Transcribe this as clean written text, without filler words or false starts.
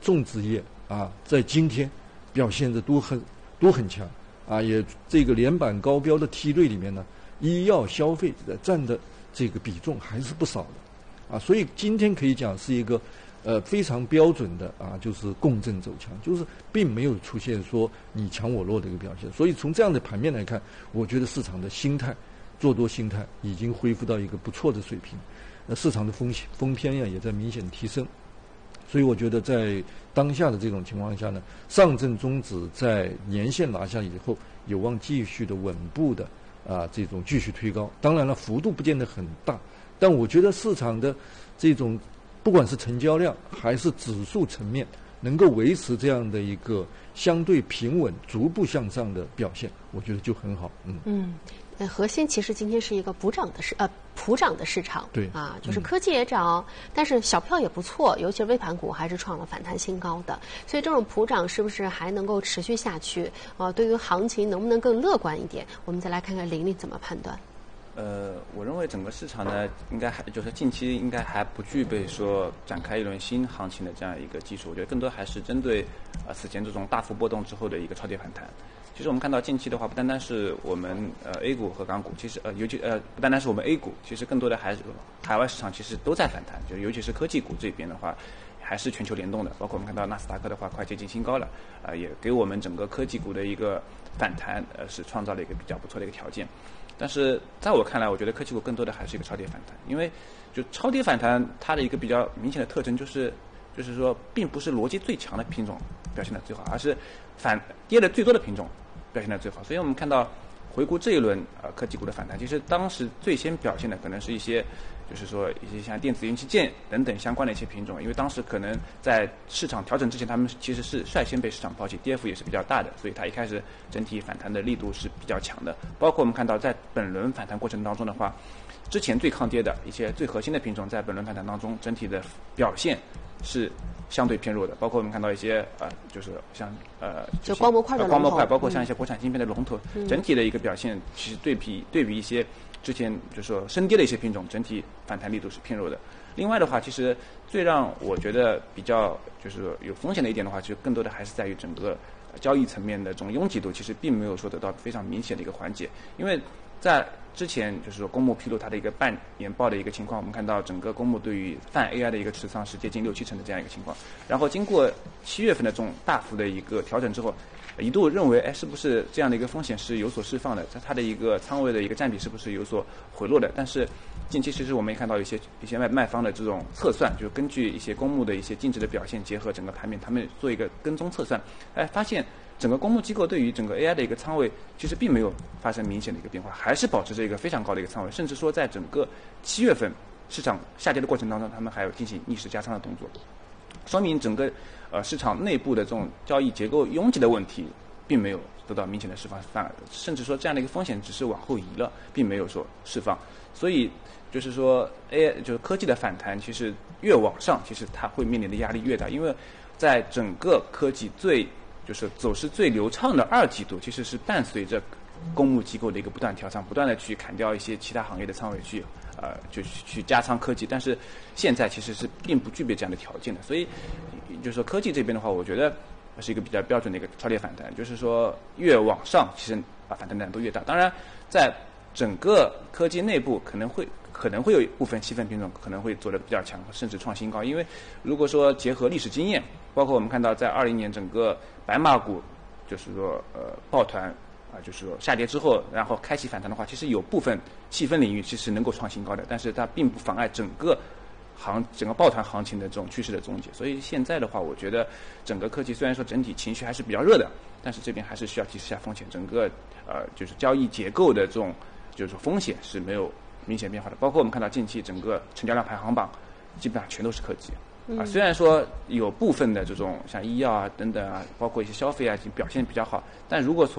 种植业啊，在今天表现的都很强啊，也这个连板高标的梯队里面呢，医药消费占的这个比重还是不少的啊，所以今天可以讲是一个非常标准的啊，就是共振走强，就是并没有出现说你强我弱的一个表现。所以从这样的盘面来看，我觉得市场的心态，做多心态已经恢复到一个不错的水平，市场的风偏也在明显提升。所以我觉得在当下的这种情况下呢，上证综指在年线拿下以后，有望继续的稳步的这种继续推高。当然了，幅度不见得很大，但我觉得市场的这种不管是成交量还是指数层面，能够维持这样的一个相对平稳、逐步向上的表现，我觉得就很好。 核心其实今天是一个普涨的市场， 对啊，就是科技也涨，但是小票也不错，尤其是微盘股还是创了反弹新高的，所以这种普涨是不是还能够持续下去？对于行情能不能更乐观一点？我们再来看看林林怎么判断。 我认为整个市场呢，应该还就是近期应该还不具备说展开一轮新行情的这样一个技术，我觉得更多还是针对此前这种大幅波动之后的一个超跌反弹。其实我们看到近期的话，不单单是我们A 股和港股，其实尤其不单单是我们 A 股，其实更多的还是海外市场其实都在反弹，就尤其是科技股这边的话，还是全球联动的。包括我们看到纳斯达克的话，快接近新高了，也给我们整个科技股的一个反弹是创造了一个比较不错的一个条件。但是在我看来，我觉得科技股更多的还是一个超跌反弹，因为就超跌反弹它的一个比较明显的特征就是说，并不是逻辑最强的品种表现的最好，而是反跌的最多的品种表现的最好。所以我们看到回顾这一轮科技股的反弹，其实当时最先表现的可能是一些就是说一些像电子元器件等等相关的一些品种，因为当时可能在市场调整之前，他们其实是率先被市场抛弃，跌幅也是比较大的，所以它一开始整体反弹的力度是比较强的。包括我们看到在本轮反弹过程当中的话，之前最抗跌的一些最核心的品种，在本轮反弹当中整体的表现是相对偏弱的，包括我们看到一些就是像就光模块的光模块，包括像一些国产芯片的龙头，整体的一个表现其实对比一些之前就是说升跌的一些品种，整体反弹力度是偏弱的。另外的话，其实最让我觉得比较就是说有风险的一点的话，就更多的还是在于整个交易层面的这种拥挤度，其实并没有说得到非常明显的一个缓解。因为在之前就是说公募披露它的一个半年报的一个情况，我们看到整个公募对于泛 AI 的一个持仓是接近6-7成的这样一个情况。然后经过7月份的这种大幅的一个调整之后，一度认为是不是这样的一个风险是有所释放的，它的一个仓位的一个占比是不是有所回落的。但是近期其实我们也看到一些卖方的这种测算，就是根据一些公募的一些净值的表现，结合整个盘面，他们做一个跟踪测算，发现整个公募机构对于整个 AI 的一个仓位其实并没有发生明显的一个变化，还是保持着一个非常高的一个仓位，甚至说在整个7月份市场下跌的过程当中，他们还有进行逆势加仓的动作，说明整个市场内部的这种交易结构拥挤的问题并没有得到明显的释放，反而甚至说这样的一个风险只是往后移了，并没有说释放。所以就是说 AI 就是科技的反弹，其实越往上，其实它会面临的压力越大，因为在整个科技就是走势最流畅的2季度，其实是伴随着公募机构的一个不断调仓，不断的去砍掉一些其他行业的仓位，就去加仓科技。但是现在其实是并不具备这样的条件的，所以就是说科技这边的话，我觉得是一个比较标准的一个超跌反弹，就是说越往上，其实反弹难度越大。当然，在整个科技内部可能会有一部分细分品种可能会做得比较强，甚至创新高。因为如果说结合历史经验，包括我们看到在2020年整个白马股就是说抱团就是说下跌之后，然后开启反弹的话，其实有部分细分领域其实能够创新高的，但是它并不妨碍整个抱团行情的这种趋势的终结。所以现在的话，我觉得整个科技虽然说整体情绪还是比较热的，但是这边还是需要提示下风险，整个就是交易结构的这种就是说风险是没有明显变化的。包括我们看到近期整个成交量排行榜基本上全都是科技虽然说有部分的这种像医药等等包括一些消费表现比较好，但如果从